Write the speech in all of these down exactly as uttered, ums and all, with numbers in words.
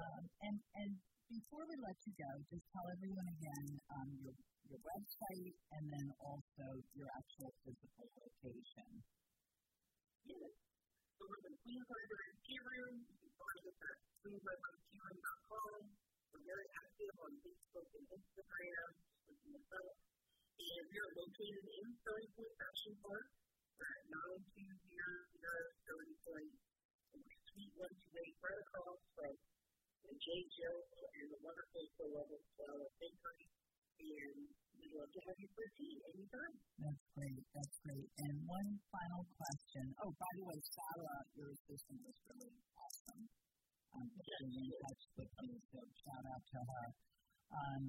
Um, and, and before we let you go, just tell everyone again um, your, your website and then also your actual physical location. Yes. So we're the Queens Library Tea Room. You can find us at queens library tea room dot com. We're very active on Facebook and Instagram. Just looking us up. And we are located in Sterling Point Fashion Park. We're at nine two zero zero Sterling Point. Suite one two eight, right across from the J. Jill and the wonderful Forever Flower Bakery. And we'd love to have you for tea anytime. That's great. That's great. And one final question. Oh, by the way, Sarah, your assistant was really awesome. Um, yes, in touch with me, so shout out to her. Um,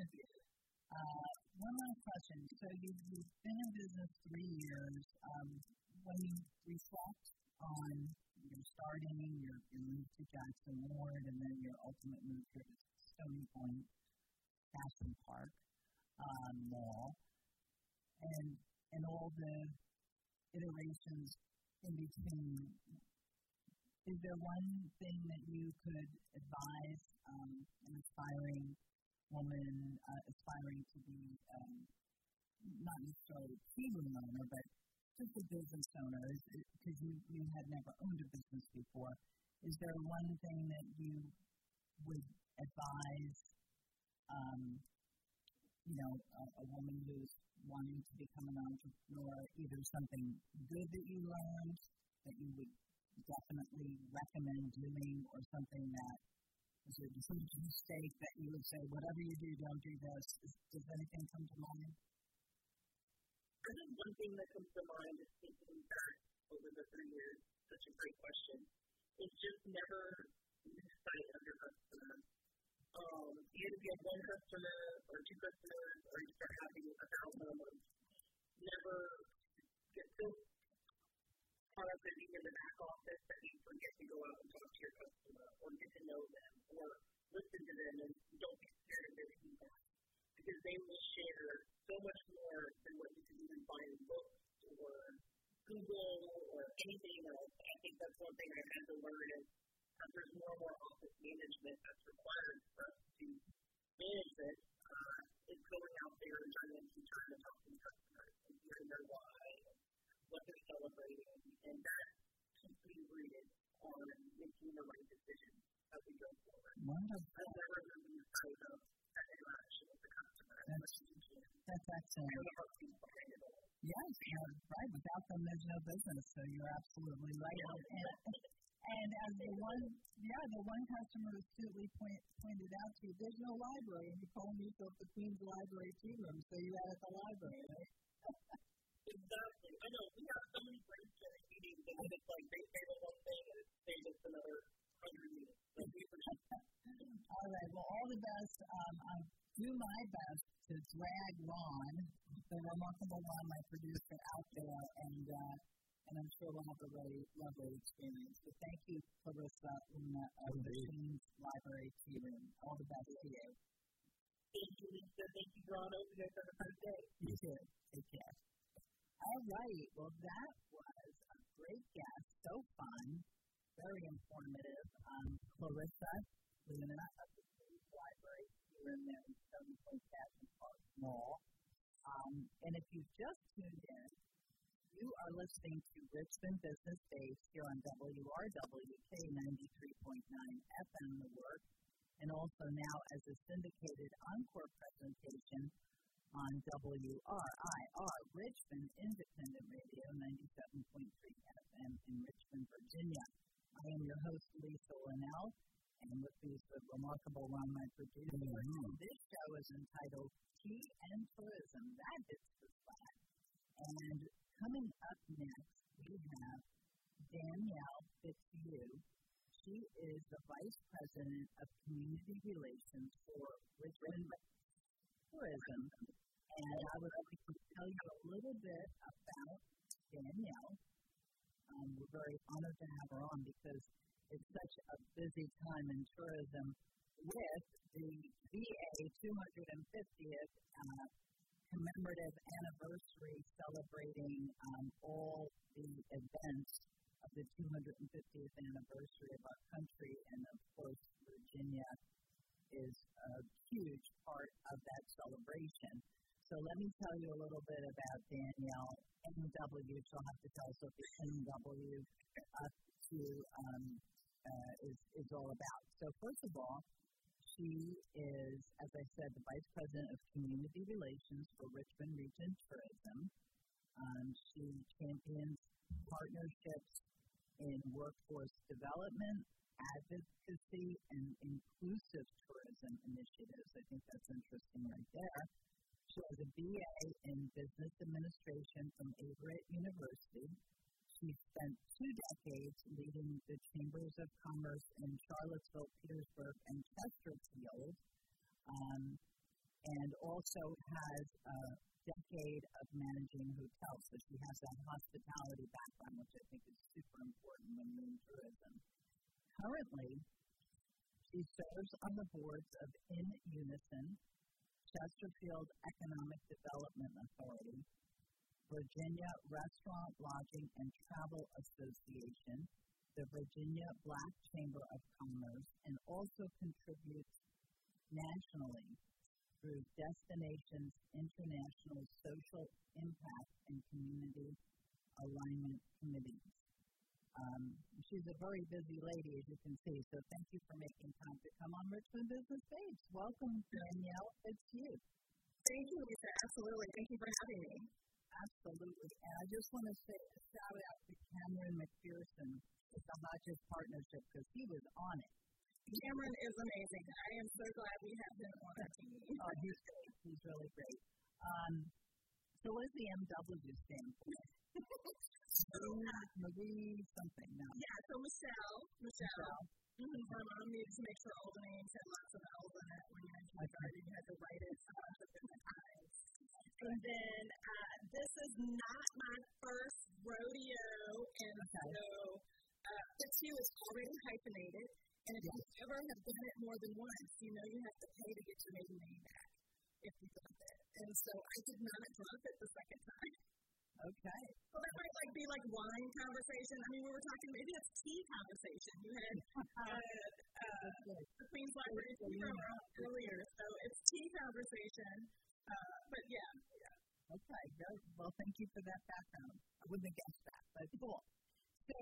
uh, one last question. So you've, you've been in business three years. Um, when you reflect on your starting, your, your move to Jackson Ward, and then your ultimate move to Stony Point Fashion Park um, Mall, and and all the iterations in between, is there one thing that you could advise um, an aspiring woman, uh, aspiring to be um, not necessarily a tea room owner, but just a business owner, because you, you had never owned a business before, is there one thing that you would advise, um, you know, a, a woman who's wanting to become an entrepreneur, either something good that you learned that you would definitely recommend doing, or something that is a huge mistake that you would say, whatever you do, don't do this? Does anything come to mind? I think one thing that comes to mind is thinking back over the three years, such a great question, is just never lose sight of your customer. Um, even if you have one customer or two customers, or you start having a thousand of them, never get so caught up in being in the back office that you forget to go out and talk to your customer, or get to know them, or listen to them, and don't be scared of their feedback. Because they will share so much more than what you can even find in books or Google or anything else. I think that's one thing I've had to learn is that there's more and more office management that's required for us to manage it, uh, is going out there and trying to, trying to talk to customers and hearing their why and what they're celebrating. And that keeps me rooted on making the right decisions as we go forward. Wonderful. I've never lose sight of that interaction with the customer. That's, that's excellent. Yes, you're right. Without them, there's no business. So you're absolutely right. And, and as the one, yeah, the one customer astutely point, pointed out to you, there's no library, and you call yourself the Queen's Library Tea Room, so you're at the library, right? Exactly. I know. We have so many brainstorming meetings, and then it's like they say the one thing, and it saves us another hundred minutes. Like we all right. Well, all the best. Um, I'll do my best to drag Ron, the remarkable Ron, my producer, out there, and uh, and I'm sure we'll have a really lovely experience. So thank you, Clarissa, Luna, of the Queen's Library Tea Room. All the best to you. Thank you, Lisa. Thank you, Ron. Hope you guys have a great day. You too. Take care. All right. Well, that was a great guest. So fun. Very informative. Um, Clarissa Luna of the Queen's Library here in there in Stony Point Fashion Park Mall. Um, and if you just tuned in, you are listening to Richmond Business Days here on W R W K ninety-three point nine F M The Work, and also now as a syndicated encore presentation on W R I R, Richmond Independent Radio, ninety-seven point three F M in Richmond, Virginia. I am your host, Lisa Linnell, and with me is the remarkable Ron, my producer. Mm-hmm. This show is entitled Tea and Tourism. That hits the spot. And coming up next, we have Danielle Fitzhugh. She is the Vice President of Community Relations for Richmond Tourism. And I would like to tell you a little bit about Danielle. Um, we're very honored to have her on because it's such a busy time in tourism with the V A two hundred fiftieth uh, commemorative anniversary celebrating um, all the events of the two hundred fiftieth anniversary of our country and, of course, Virginia. me tell you a little bit about Danielle. M W, she'll have to tell us what the M W uh, to, um, uh, is, is all about. So first of all, she is, as I said, the Vice President of Community Relations for Richmond Region Tourism. Um, she champions partnerships in workforce development, advocacy, and inclusive tourism initiatives. I think that's interesting right there. She has a B A in Business Administration from Averett University. She spent two decades leading the Chambers of Commerce in Charlottesville, Petersburg, and Chesterfield, um, and also has a decade of managing hotels. So she has that hospitality background, which I think is super important when you're in tourism. Currently, she serves on the boards of In Unison, Chesterfield Economic Development Authority, Virginia Restaurant, Lodging, and Travel Association, the Virginia Black Chamber of Commerce, and also contributes nationally through Destinations International Social Impact and Community Alignment Committees. Um, she's a very busy lady, as you can see, so thank you for making time to come on Richmond Business Babes. Welcome, Danielle. It's you. Thank you, Lisa. Absolutely. Thank you for having me. Absolutely. And I just want to say a shout out to Cameron McPherson with the Hodges Partnership because he was on it. Cameron is amazing. I am so glad we have him on our team. Oh, he's great. He's really great. Um, so what does the M W stand for? So, uh, Marie something, no. Yeah, so Michelle. Michelle. Mm-hmm. My mom needed to make sure all the names had lots of L's in it when you're in kindergarten. You had to write it a bunch of different times. And then uh, this is not my first rodeo, and okay. so uh, the two is already hyphenated. And if yes. you ever have done it more than once, you know you have to pay to get your maiden name back if you drop it. And so I did not drop it the second time. Okay. Well, that might like be like wine conversation. I mean, we were talking, maybe it's tea conversation. You had uh, uh, the Queen's Library earlier, so it's tea conversation. Uh, but yeah, yeah. Okay, very well. Thank you for that background. I wouldn't have guessed that, but cool. So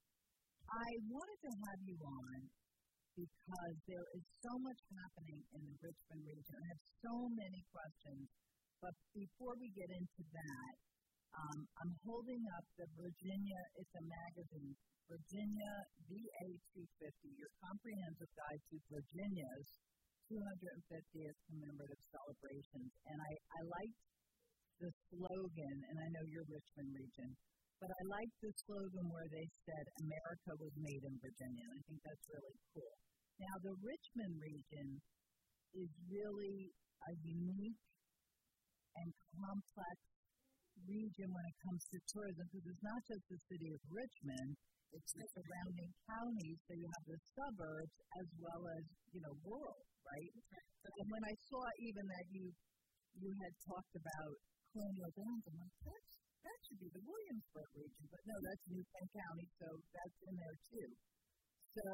I wanted to have you on because there is so much happening in the Richmond region. I have so many questions, but before we get into that, um, I'm holding up the Virginia, it's a magazine, Virginia V A two fifty, your comprehensive guide to Virginia's two hundred fiftieth commemorative celebrations. And I, I liked the slogan, and I know you're Richmond region, but I liked the slogan where they said America was made in Virginia, and I think that's really cool. Now, the Richmond region is really a unique and complex region when it comes to tourism, because it's not just the city of Richmond, it's the surrounding counties, so you have the suburbs as well as, you know, rural, right? And when I saw even that you you had talked about colonial towns, I'm like, that's, that should be the Williamsburg region, but no, that's New Kent County, so that's in there too. So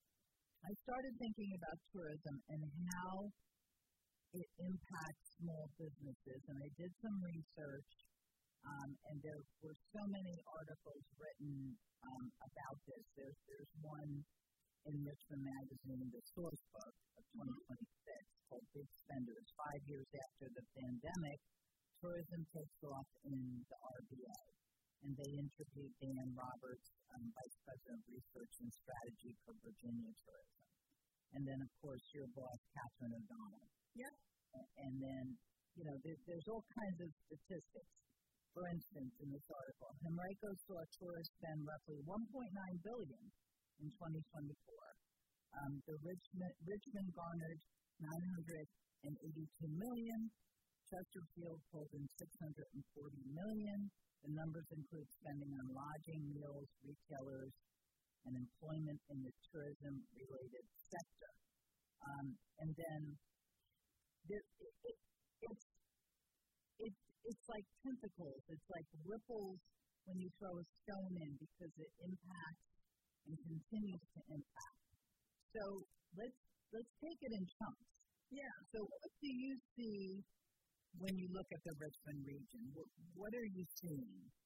I started thinking about tourism and how it impacts small businesses, and I did some research, um, and there were so many articles written um, about this. There's, there's one in Richmond Magazine, the Source Book of twenty twenty-six, called Big Spenders, Five Years After the Pandemic, Tourism Takes Off in the R B A. And they interviewed Dan Roberts, um, Vice President of Research and Strategy for Virginia Tourism. And then, of course, your boss, Catherine O'Donnell. Yep. And then, you know, there, there's all kinds of statistics. For instance, in this article, Henrico saw tourists spend roughly one point nine billion dollars in twenty twenty-four. Um, the Richmond, Richmond garnered nine hundred eighty-two million dollars. Chesterfield pulled in six hundred forty million dollars. The numbers include spending on lodging, meals, retailers, and employment in the tourism-related sector. Um, and then there, it, it, it's, it's, it's like tentacles. It's like ripples when you throw a stone in because it impacts and continues to impact. So let's let's take it in chunks. Yeah. So what do you see when you look at the Richmond region, what, what are you seeing?